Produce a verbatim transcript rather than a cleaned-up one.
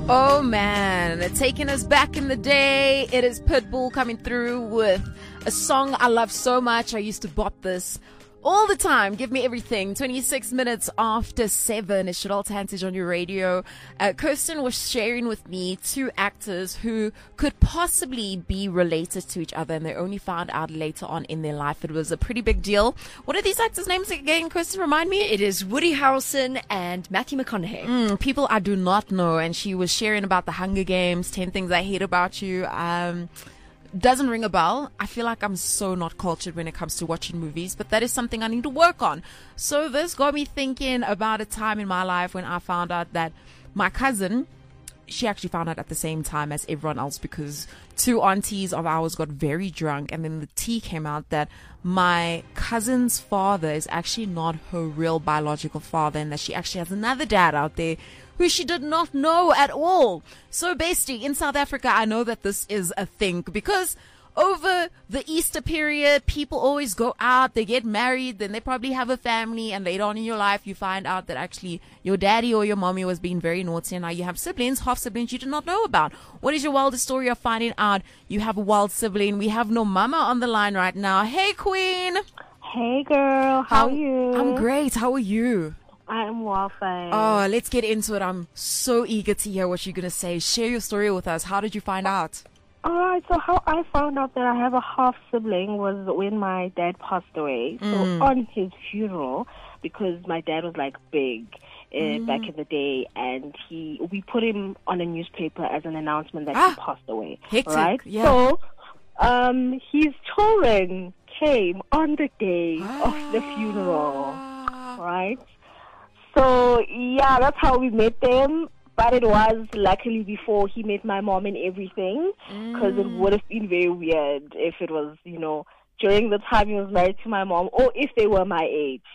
Oh man, taking us back in the day. It is Pitbull coming through with a song I love so much. I used to bop this all the time. Give me everything. twenty-six minutes after seven. It's Shadal Tantage on your radio. Uh, Kirsten was sharing with me two actors who could possibly be related to each other, and they only found out later on in their life. It was a pretty big deal. What are these actors' names again, Kirsten? Remind me. It is Woody Harrelson and Matthew McConaughey. Mm, people I do not know. And she was sharing about the Hunger Games, ten Things I Hate About You. Um... Doesn't ring a bell. I feel like I'm so not cultured when it comes to watching movies, but that is something I need to work on. So this got me thinking about a time in my life when I found out that my cousin, she actually found out at the same time as everyone else, because two aunties of ours got very drunk, and then the tea came out that my cousin's father is actually not her real biological father, and that she actually has another dad out there who she did not know at all. So basically, in South Africa, I know that this is a thing because over the Easter period, people always go out, they get married, then they probably have a family, and later on in your life, you find out that actually your daddy or your mommy was being very naughty, and now you have siblings, half siblings you did not know about. What is your wildest story of finding out you have a wild sibling? We have no mama on the line right now. Hey, Queen. Hey, girl. How, How are you? I'm great. How are you? I'm well, thanks. Oh, let's get into it. I'm so eager to hear what you're going to say. Share your story with us. How did you find out? All right, so how I found out that I have a half sibling was when my dad passed away. So Mm. on his funeral, because my dad was like big uh, Mm. back in the day, and he we put him on a newspaper as an announcement that Ah, he passed away. hectic, Right? yeah. So um, his children came on the day of the funeral. Ah. Right? So, yeah, that's how we met them. But it was luckily before he met my mom and everything, because it would have been very weird if it was, you know, during the time he was married to my mom, or if they were my age.